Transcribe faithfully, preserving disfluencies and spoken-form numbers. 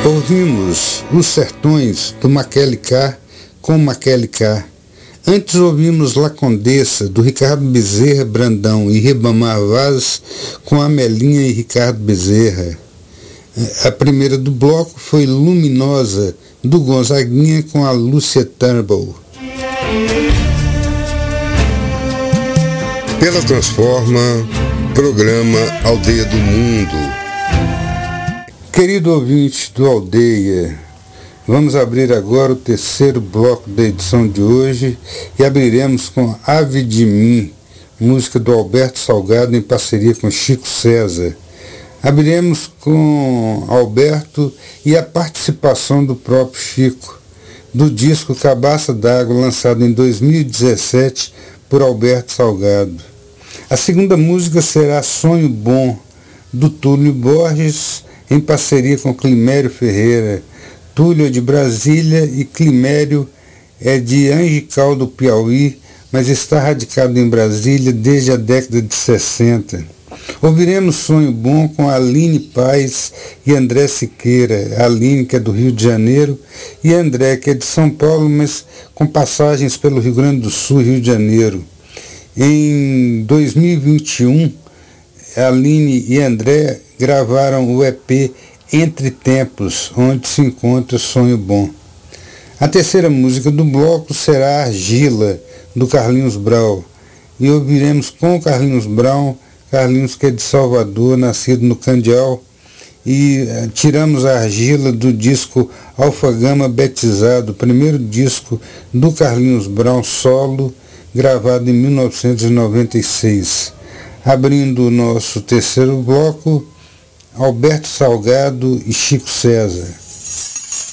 Ouvimos Os Sertões, do Maquele K, com Maquele K. Antes ouvimos La Condessa, do Ricardo Bezerra Brandão e Ribamar Vaz, com Amelinha e Ricardo Bezerra. A primeira do bloco foi Luminosa, do Gonzaguinha, com a Lúcia Turnbull. Pela Transforma, programa Aldeia do Mundo. Querido ouvinte do Aldeia, vamos abrir agora o terceiro bloco da edição de hoje e abriremos com Ave de Mim, música do Alberto Salgado em parceria com Chico César. Abriremos com Alberto e a participação do próprio Chico, do disco Cabaça d'Água, lançado em dois mil e dezessete por Alberto Salgado. A segunda música será Sonho Bom, do Túlio Borges, em parceria com Climério Ferreira. Túlio é de Brasília e Climério é de Angical do Piauí, mas está radicado em Brasília desde a década de sessenta. Ouviremos Sonho Bom com Aline Paz e André Siqueira. Aline, que é do Rio de Janeiro, e André, que é de São Paulo, mas com passagens pelo Rio Grande do Sul e Rio de Janeiro. Em dois mil e vinte e um, Aline e André gravaram o E P Entre Tempos, onde se encontra Sonho Bom. A terceira música do bloco será Argila, do Carlinhos Brau. E ouviremos com o Carlinhos Brau, Carlinhos que é de Salvador, nascido no Candial, e uh, tiramos a Argila do disco Alfagama Betizado, o primeiro disco do Carlinhos Brau solo, gravado em mil novecentos e noventa e seis. Abrindo o nosso terceiro bloco, Alberto Salgado e Chico César.